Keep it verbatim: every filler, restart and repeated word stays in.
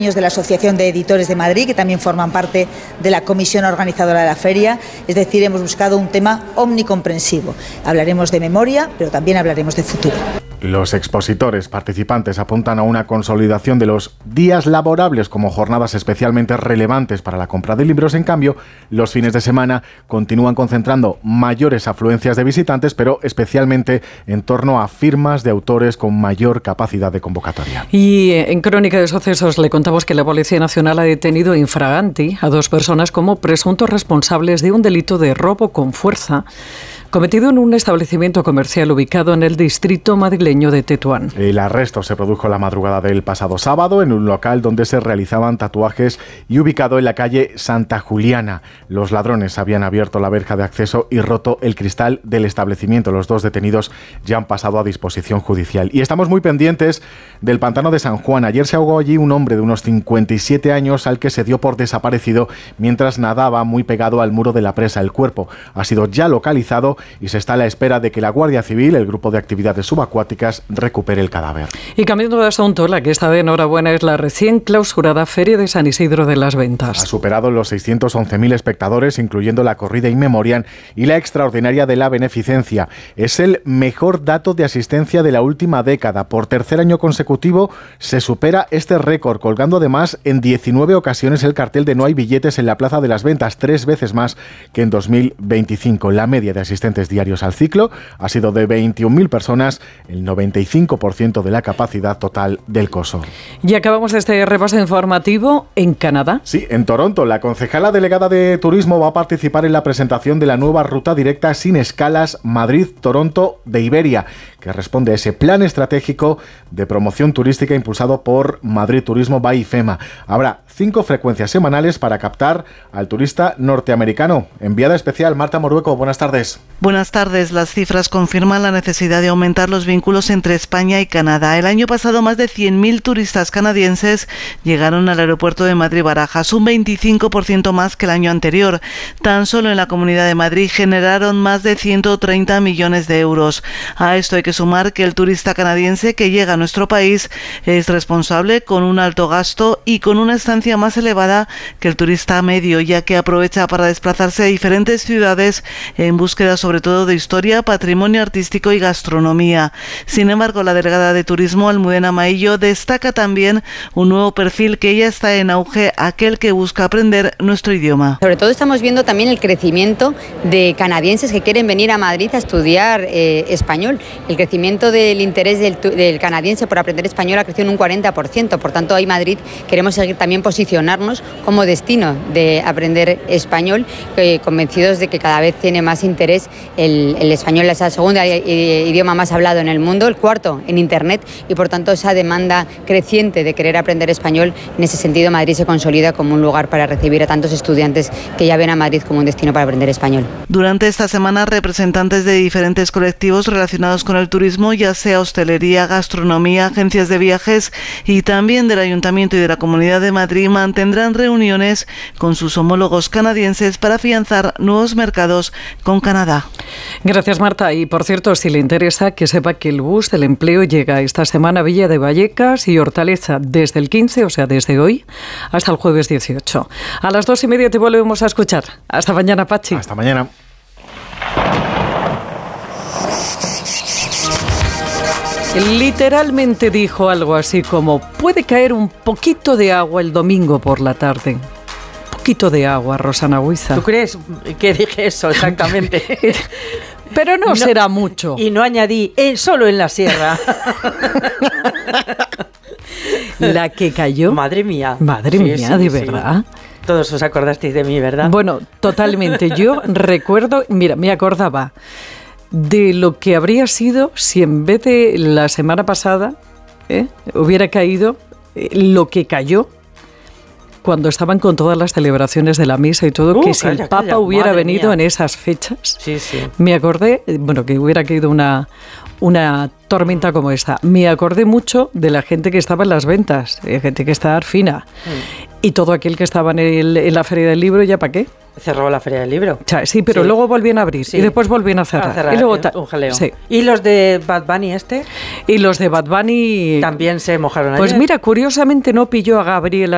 de la Asociación de Editores de Madrid, que también forman parte de la comisión organizadora de la feria. Es decir, hemos buscado un tema omnicomprensivo. Hablaremos de memoria, pero también hablaremos de futuro. Los expositores participantes apuntan a una consolidación de los días laborables como jornadas especialmente relevantes para la compra de libros. En cambio, los fines de semana continúan concentrando mayores afluencias de visitantes, pero especialmente en torno a firmas de autores con mayor capacidad de convocatoria. Y en Crónica de Sucesos le contamos que la Policía Nacional ha detenido in fraganti a dos personas como presuntos responsables de un delito de robo con fuerza cometido en un establecimiento comercial ubicado en el distrito madrileño de Tetuán. El arresto se produjo la madrugada del pasado sábado en un local donde se realizaban tatuajes y ubicado en la calle Santa Juliana. Los ladrones habían abierto la verja de acceso y roto el cristal del establecimiento. Los dos detenidos ya han pasado a disposición judicial. Y estamos muy pendientes del pantano de San Juan. Ayer se ahogó allí un hombre de unos cincuenta y siete años al que se dio por desaparecido mientras nadaba muy pegado al muro de la presa. El cuerpo ha sido ya localizado y se está a la espera de que la Guardia Civil, el grupo de actividades subacuáticas, recupere el cadáver. Y cambiando de asunto, la que está de enhorabuena es la recién clausurada Feria de San Isidro de las Ventas. Ha superado los seiscientos once mil espectadores, incluyendo la corrida in memoriam y la extraordinaria de la beneficencia. Es el mejor dato de asistencia de la última década. Por tercer año consecutivo se supera este récord, colgando además en diecinueve ocasiones el cartel de "No hay billetes" en la Plaza de las Ventas, tres veces más que en dos mil veinticinco. La media de asistentes diarios al ciclo ha sido de veintiún mil personas, el noventa y cinco por ciento de la capacidad total del coso. Y acabamos este repaso informativo en Canadá. Sí, en Toronto, la concejala delegada de Turismo va a participar en la presentación de la nueva ruta directa sin escalas Madrid-Toronto de Iberia, que responde a ese plan estratégico de promoción turística impulsado por Madrid Turismo by IFEMA. Habrá cinco frecuencias semanales para captar al turista norteamericano. Enviada especial, Marta Morueco, buenas tardes. Buenas tardes. Las cifras confirman la necesidad de aumentar los vínculos entre España y Canadá. El año pasado, más de cien mil turistas canadienses llegaron al aeropuerto de Madrid-Barajas, un veinticinco por ciento más que el año anterior. Tan solo en la Comunidad de Madrid generaron más de ciento treinta millones de euros. A esto hay que sumar que el turista canadiense que llega a nuestro país es responsable con un alto gasto y con una estancia más elevada que el turista medio, ya que aprovecha para desplazarse a diferentes ciudades en búsqueda sobre todo de historia, patrimonio artístico y gastronomía. Sin embargo, la delegada de Turismo, Almudena Maillo, destaca también un nuevo perfil que ya está en auge, aquel que busca aprender nuestro idioma. Sobre todo estamos viendo también el crecimiento de canadienses que quieren venir a Madrid a estudiar eh, español. El crecimiento del interés del, del canadiense por aprender español ha crecido en un cuarenta por ciento. Por tanto, hoy Madrid queremos seguir también posicionarnos como destino de aprender español, eh, convencidos de que cada vez tiene más interés el, el español, es el segundo idioma más hablado en el mundo, el cuarto en Internet, y por tanto esa demanda creciente de querer aprender español. En ese sentido, Madrid se consolida como un lugar para recibir a tantos estudiantes que ya ven a Madrid como un destino para aprender español. Durante esta semana, representantes de diferentes colectivos relacionados con el turismo, ya sea hostelería, gastronomía, agencias de viajes y también del Ayuntamiento y de la Comunidad de Madrid, mantendrán reuniones con sus homólogos canadienses para afianzar nuevos mercados con Canadá. Gracias, Marta. Y por cierto, si le interesa, que sepa que el bus del empleo llega esta semana a Villa de Vallecas y Hortaleza desde el quince, o sea, desde hoy, hasta el jueves dieciocho. A las dos y media te volvemos a escuchar. Hasta mañana, Pachi. Hasta mañana. Literalmente dijo algo así como: puede caer un poquito de agua el domingo por la tarde. Un poquito de agua, Rosana Huiza. ¿Tú crees que dije eso exactamente? Pero no, no será mucho. Y no añadí, eh, solo en la sierra. La que cayó. Madre mía. Madre sí, mía, sí, de sí. verdad. Todos os acordasteis de mí, ¿verdad? Bueno, totalmente. Yo recuerdo, mira, me acordaba de lo que habría sido si en vez de la semana pasada ¿eh? hubiera caído eh, lo que cayó cuando estaban con todas las celebraciones de la misa y todo, uh, que si calla, el Papa calla, hubiera venido mía. en esas fechas, sí, sí. me acordé, bueno, que hubiera caído una, una tormenta como esta. Me acordé mucho de la gente que estaba en las ventas, de gente que estaba fina, mm. y todo aquel que estaba en, el, en la Feria del Libro, ¿ya para qué? Cerró la Feria del Libro. O sea, sí, pero sí. luego volvían a abrir sí. y después volvían a cerrar. A cerrar y luego ta- un jaleo. Sí. ¿Y los de Bad Bunny este? Y los de Bad Bunny... También se mojaron ayer. Pues mira, curiosamente no pilló a Gabriela